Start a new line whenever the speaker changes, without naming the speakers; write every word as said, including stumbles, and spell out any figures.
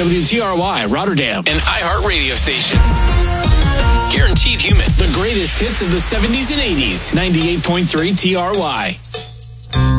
W T R Y, Rotterdam.
An iHeart radio station. Guaranteed human.
The greatest hits of the seventies and eighties. ninety-eight point three T R Y.